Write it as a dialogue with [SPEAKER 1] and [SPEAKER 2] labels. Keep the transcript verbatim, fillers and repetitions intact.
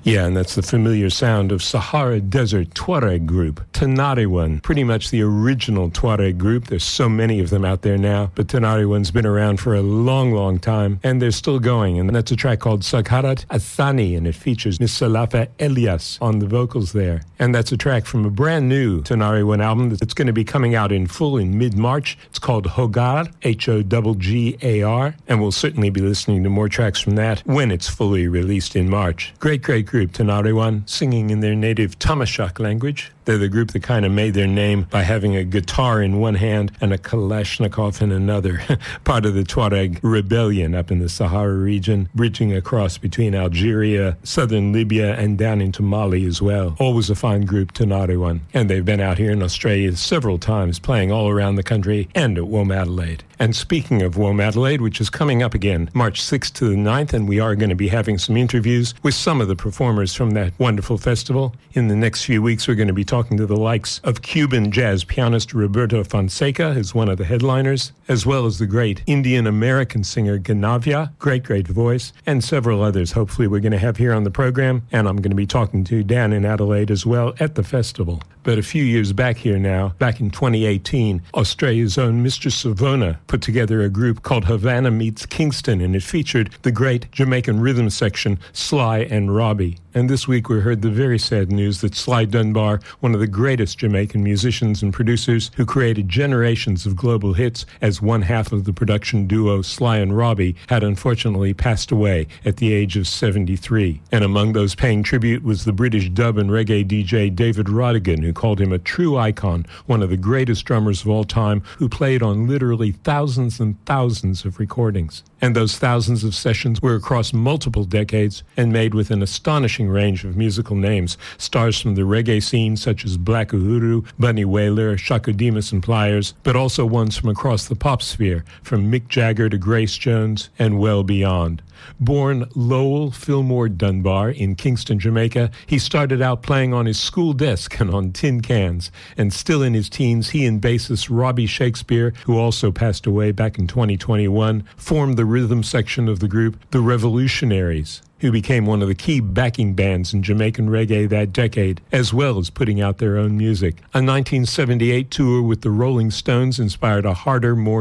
[SPEAKER 1] Yeah, and that's the familiar sound of Sahara Desert Tuareg group, Tanariwan, pretty much the original Tuareg group. There's so many of them out there now, but Tanariwan's been around for a long, long time, and they're still going. And that's a track called Sakharat Athani, and it features Miss Salafa Elias on the vocals there. And that's a track from a brand new Tanariwan album that's going to be coming out in full in mid-March. It's called Hogar, H O G G A R, and we'll certainly be listening to more tracks from that when it's fully released in March. Great, great group, Tanariwan, singing in their native Tamashak language. They're the group that kind of made their name by having a guitar in one hand and a Kalashnikov in another, part of the Tuareg rebellion up in the Sahara region, bridging across between Algeria, southern Libya, and down into Mali as well. Always a fine group, Tanariwan. And they've been out here in Australia several times, playing all around the country and at Womadelaide. And speaking of Womadelaide, which is coming up again, March sixth to the ninth, and we are going to be having some interviews with some of the performers from that wonderful festival. In the next few weeks, we're going to be talking to the likes of Cuban jazz pianist Roberto Fonseca, who's one of the headliners, as well as the great Indian-American singer Ganavia, great, great voice, and several others hopefully we're going to have here on the program. And I'm going to be talking to Dan in Adelaide as well at the festival. But a few years back here now, back in twenty eighteen, Australia's own Mister Savona put together a group called Havana Meets Kingston, and it featured the great Jamaican rhythm section, Sly and Robbie. And this week we heard the very sad news that Sly Dunbar, one of the greatest Jamaican musicians and producers who created generations of global hits as one half of the production duo Sly and Robbie, had unfortunately passed away at the age of seventy-three. And among those paying tribute was the British dub and reggae D J David Rodigan, who called him a true icon, one of the greatest drummers of all time, who played on literally thousands and thousands of recordings. And those thousands of sessions were across multiple decades and made with an astonishing range of musical names. Stars from the reggae scene such as Black Uhuru, Bunny Wailer, Shaka Demus and Pliers, but also ones from across the pop sphere, from Mick Jagger to Grace Jones and well beyond. Born Lowell Fillmore Dunbar in Kingston, Jamaica, he started out playing on his school desk and on tin cans. And still in his teens, he and bassist Robbie Shakespeare, who also passed away back in twenty twenty-one, formed the rhythm section of the group, The Revolutionaries, who became one of the key backing bands in Jamaican reggae that decade, as well as putting out their own music. A nineteen seventy-eight tour with the Rolling Stones inspired a harder, more